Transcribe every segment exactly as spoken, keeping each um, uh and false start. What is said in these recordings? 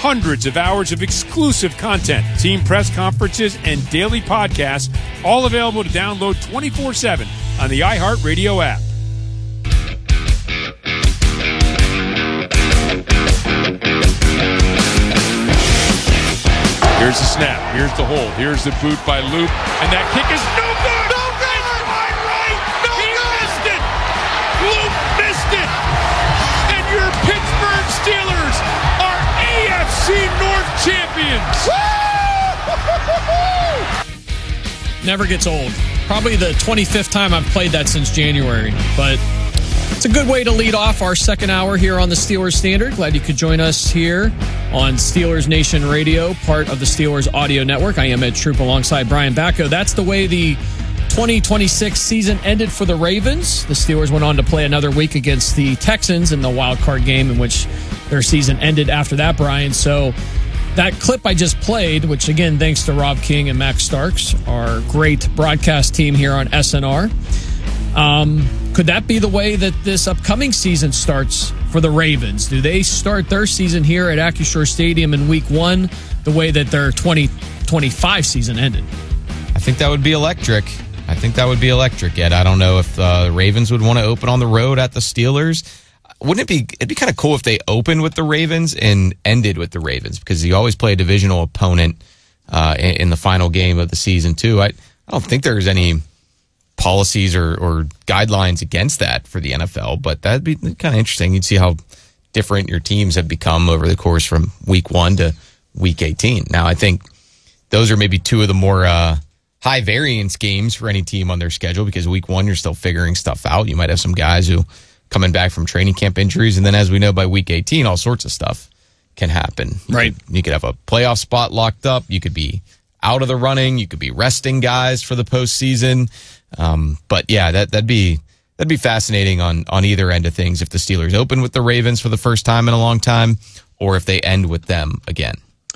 hundreds of hours of exclusive content, team press conferences, and daily podcasts, all available to download twenty-four seven on the iHeartRadio app. Here's the snap. Here's the hold. Here's the boot by Loop. And that kick is no good. No good. It's wide right. No he good. missed it. Loop missed it. And your Pittsburgh Steelers are A F C North champions. Never gets old. Probably the twenty-fifth time I've played that since January. But it's a good way to lead off our second hour here on the Steelers Standard. Glad you could join us here on Steelers Nation Radio, part of the Steelers Audio Network. I am Ed Troop alongside Brian Bacco. That's the way the twenty twenty-six season ended for the Ravens. The Steelers went on to play another week against the Texans in the wild card game in which their season ended after that, Brian. So that clip I just played, which again, thanks to Rob King and Max Starks, our great broadcast team here on S N R. Um, could that be the way that this upcoming season starts for the Ravens? Do they start their season here at Acrisure Stadium in week one the way that their twenty twenty-five season ended? I think that would be electric. I think that would be electric, Ed. I don't know if uh, the Ravens would want to open on the road at the Steelers. Wouldn't it be, it'd be kind of cool if they opened with the Ravens and ended with the Ravens, because you always play a divisional opponent uh, in, in the final game of the season, too. I, I don't think there's any policies or, or guidelines against that for the N F L, but that'd be kind of interesting. You'd see how different your teams have become over the course from week one to week eighteen. Now, I think those are maybe two of the more uh, high variance games for any team on their schedule, because week one, you're still figuring stuff out. You might have some guys who coming back from training camp injuries, and then as we know, by week eighteen, all sorts of stuff can happen. You right. Could, you could have a playoff spot locked up. You could be out of the running. You could be resting guys for the postseason. Um, but yeah, that, that'd be, that'd be fascinating on, on either end of things. If the Steelers open with the Ravens for the first time in a long time, or if they end with them again.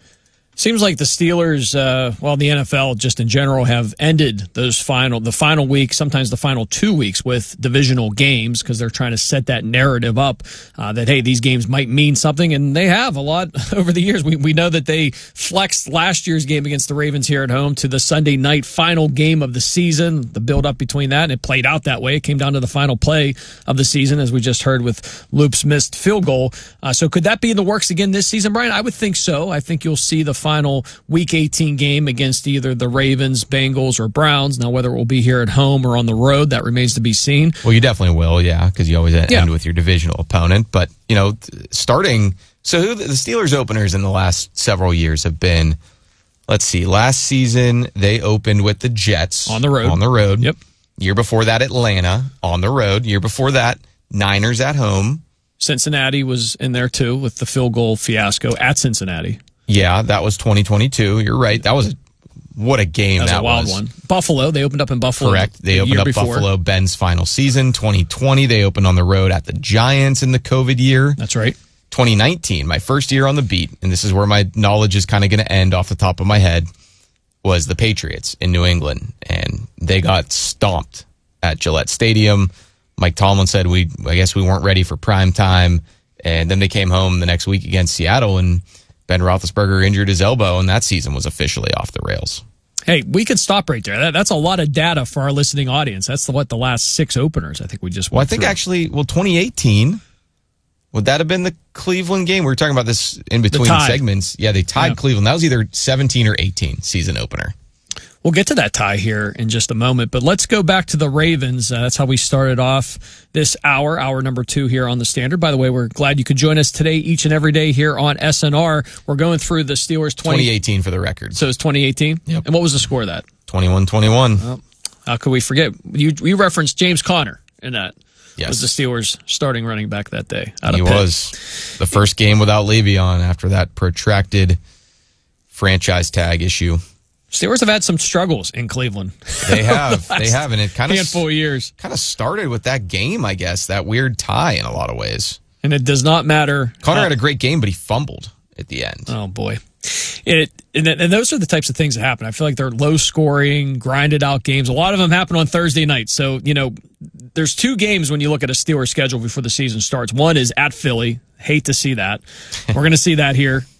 Seems like the Steelers, uh, well, the N F L just in general, have ended those final, the final week, sometimes the final two weeks with divisional games, because they're trying to set that narrative up uh, that, hey, these games might mean something, and they have a lot over the years. We we know that they flexed last year's game against the Ravens here at home to the Sunday night final game of the season, the build-up between that, and it played out that way. It came down to the final play of the season, as we just heard with Loop's missed field goal. Uh, so could that be in the works again this season, Brian? I would think so. I think you'll see the final week eighteen game against either the Ravens, Bengals, or Browns. Now, whether it will be here at home or on the road, that remains to be seen. Well, you definitely will, yeah, because you always end yeah. with your divisional opponent. But, you know, starting, so who the Steelers openers in the last several years have been, let's see, last season they opened with the Jets. On the road. On the road. Yep. Year before that, Atlanta on the road. Year before that, Niners at home. Cincinnati was in there, too, with the field goal fiasco at Cincinnati. Yeah, that was twenty twenty-two. You're right. That was a, what a game that was. That was a wild one. Buffalo, they opened up in Buffalo. Correct. They the opened up before. Buffalo, Ben's final season. twenty twenty, they opened on the road at the Giants in the COVID year. That's right. twenty nineteen, my first year on the beat, and this is where my knowledge is kind of going to end off the top of my head, was the Patriots in New England, and they got stomped at Gillette Stadium. Mike Tomlin said, we, I guess we weren't ready for prime time, and then they came home the next week against Seattle, and Ben Roethlisberger injured his elbow, and that season was officially off the rails. Hey, we could stop right there. That, that's a lot of data for our listening audience. That's the, what the last six openers I think we just went Well, I think through. actually, well, twenty eighteen, would that have been the Cleveland game? We were talking about this in between tie. segments. Yeah, they tied Yeah. Cleveland. That was either seventeen or eighteen season opener. We'll get to that tie here in just a moment, but let's go back to the Ravens. Uh, that's how we started off this hour, hour number two here on the Standard. By the way, we're glad you could join us today, each and every day here on S N R. We're going through the Steelers twenty twenty eighteen for the record. So it's twenty eighteen? Yep. And what was the score of that? twenty-one twenty-one. Well, how could we forget? You, you referenced James Conner in that. Yes. Was the Steelers starting running back that day. Out He of Pitt. was the first game without Le'Veon after that protracted franchise tag issue. Steelers have had some struggles in Cleveland. They have. the they have. And it kind of handful of years. kind of started with that game, I guess, that weird tie in a lot of ways. And it does not matter. Connor how- had a great game, but he fumbled at the end. Oh, boy. It and, th- and those are the types of things that happen. I feel like they're low-scoring, grinded-out games. A lot of them happen on Thursday nights. So, you know, there's two games when you look at a Steelers schedule before the season starts. One is at Philly. Hate to see that. We're going to see that here